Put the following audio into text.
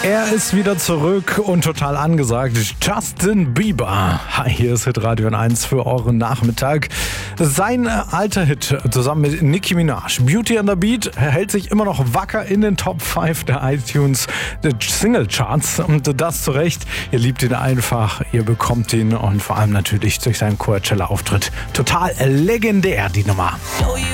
Er ist wieder zurück und total angesagt. Justin Bieber. Hi, hier ist Hitradio 1 für euren Nachmittag. Sein alter Hit zusammen mit Nicki Minaj, Beauty and the Beat, hält sich immer noch wacker in den Top 5 der iTunes Single Charts. Und das zu Recht. Ihr liebt ihn einfach, ihr bekommt ihn und vor allem natürlich durch seinen Coachella-Auftritt. Total legendär, die Nummer.